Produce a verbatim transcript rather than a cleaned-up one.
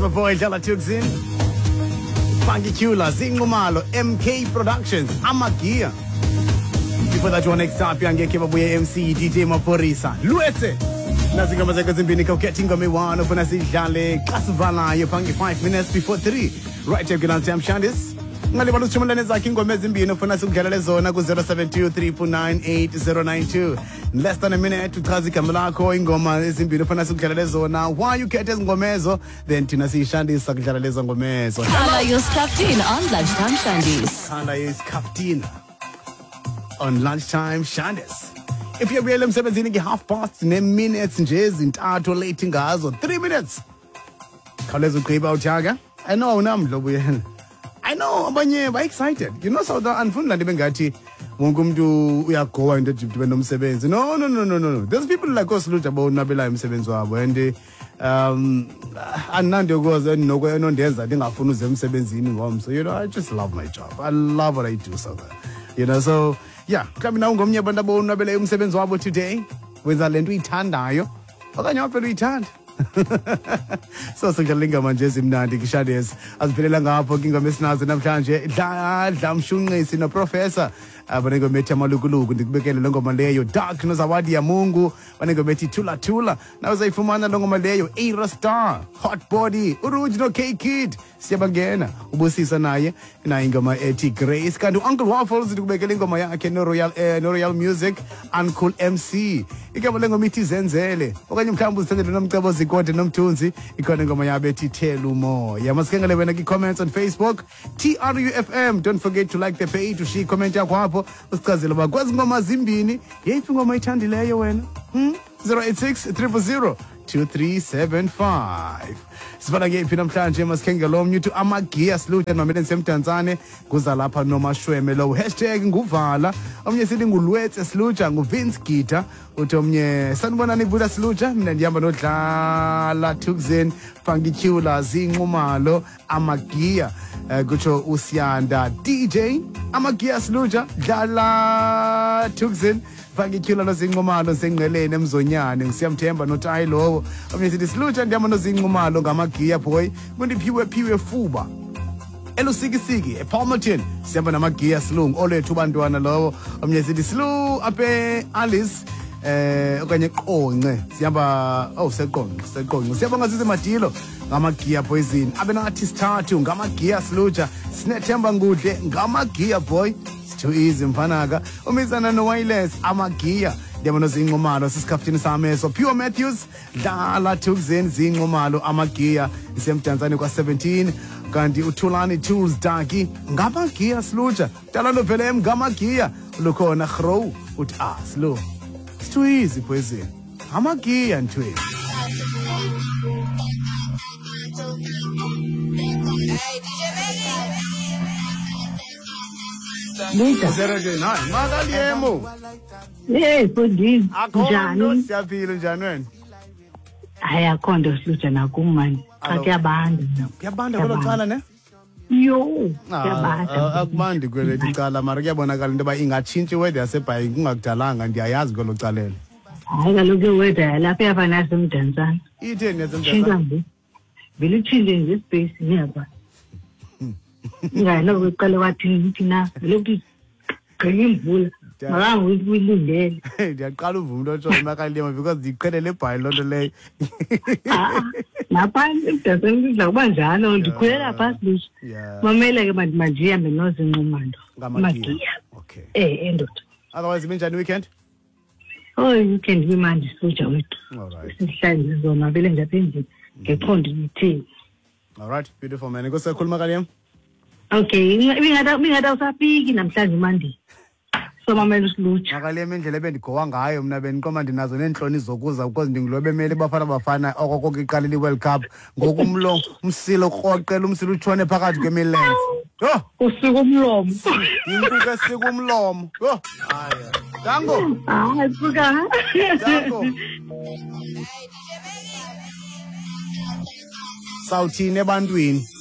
my boy Jala Tuxin. Funky Kula, Zingumalo, M K Productions, Amagia. Before that one next up, yange kibabuye M C D J Maporisa. Luete. Nazinga mazeka zimbini kauketinga miwano funa sijale kasvala yo pangi five minutes before three. Right here Gilan Sam Shandis. Ngali balu chumulane za kingo mezimbini funa sukhalale zona ku zero seven two three four nine eight zero nine two. Less than a minute to kazi kamla ko ingoma ezimbini funa sukhalale zona. Why you get ngomezo then tinasi Shandis sakhalale ngomezo. Khala is Kaftin on lunchtime Shandis. Khala is Kaftin on lunchtime Shandis. If you're real, I'm seventeen half past nine minutes and jazz in Tato late in Gaza, three minutes. Colors of Crib out Yaga. I know, Nam I know, but yeah, excited. You know, so the Anfunda Bengati won't come to we are going to Benum Sevens. No, no, no, no, no. There's people like us loot about Nabila M Sevens when they um and Nando goes and no going on there's I think I found them sevens in home. So you know, I just love my job. I love what I do, so you know, so yeah, coming now ngomnye banda bona bele umsebenzi wabo today. Wenza lento uyithandayo. Okanye waphela uyithanda. So singalinga manje simnandi kishades aziphelela ngapho ingoma esinazo namhlanje dla dla mshunqisi no professor abanenge methi amalukuluku ndikubekele le ngoma leyo Dark nozawadi ya Mungu banenge methi Tula Tula na uzayifumana le ngoma leyo Era Star Hot Body Uruji no K Kid siyabangena ubusisa naye na ingoma ethi Grace kanti Uncle Waffles ndikubekele ingoma yakhe no Royal eh, no Royal Music Uncle M C ikaba le ngoma ithi Zenzele okanye mhlawumbe usenzele nomcebo zikode nomthunzi ikhona ingoma yabe ethi Thela umoya masikengele wena ki comments on Facebook T R U F M. Don't forget to like the page to share comment yakho hapo usichazele bakwazi ngoma zimbini yeyiphi ngoma ithandileyo wena hmm zero eight six three four zero two three seven five. Sifana ngephi namhlanje masikhengele omnye to Amagia salute nomene semtanzane kuza lapha nomashweme lo hashtag nguvala omnye sithi ngulwetse salute nguVince Gita uthi omnye sanibona nivuka salute mina ndihamba nodlala Tuxin Funky Kula Zingumalo Amagia kutsho uSiyanda D J Amagia salute dlala Tuxin Funky Kula noZingumalo sengqelene emzonyane ngisiyamthemba noTayi lowo omnye sithi salute ndihamba noZingumalo ngamagia boy kundiphiwe phiwe fuba elusikisiki ePalmerton siyamba namagia silungu olethu bantwana lowo omnye sithi silu ape Alice eh okanye Qonce siyamba oh seqonce seqonce siyabonga sise Madilo ngamagia boyzini abenathi sithathu ngamagia siluja sinethemba ngudle ngamagia boy too easy mfanaka umizana no wireless amagia ndiyabona Zingumalo sisikhaftini sami so Pure Matthews dlala Tuxin Zingumalo amagia isemdantsane kwa seventeen kanti uThulani Tools Daki ngamagia siluja dala lo vele ngamagia lukhona Grow uthi ah slow it's too easy boyzini amagia ntwe Lisa. zero nine Magaliemo. Eh, kodini. Njani? Siyaphila njani wena? Hayi akhondo siluja nakumani. Cha kuyabanda. Kuyabanda kwelo cala ne? Yo, kuyabanda. Akubandi kwelethi cala mara kuyabonakala into ba ingatshintshi weather yasebhayi kungakudalanga ndiyayazi kwelo calela. Hayi kaloku weather lapha yafana semdantsana. Itheni yasemdantsana? Vele uchile nje space ngiyaba. Ngalo uqale wathi thina lokhu ngiyimvula mara ngiyilindele ndiyaqala uvume into otsho imakalema because ndiqhelele ebhayi lonto leyo lapha idasendla kuba njalo ndikhulela phasi mamela ke manje ihambe noZingumalo ngamagia okay eh endoda otherwise benjani weekend oh weekend bimanje soja wethu alright sihlanje zona vele ngaphezulu ngeqondo ngithini alright beautiful man ngosekhuluma kalema. Okay, ngingada ngingada usapiki namhlanje manje. So mamela usilutsha. Akalema indlela ebendigowa ngayo mina beniqoma ndinazo nenhloni zokuza because ndingilobe emele bafana bafana okoko iqalile iWorld Cup ngokumlo umsilo ukroqela umsilo utshone phakathi kwemilenze. Yo, usuku umlomo. Inkuku esika umlomo. Yo, haya. Dango. Ah, suka. Dango. Sawuthini ebantwini?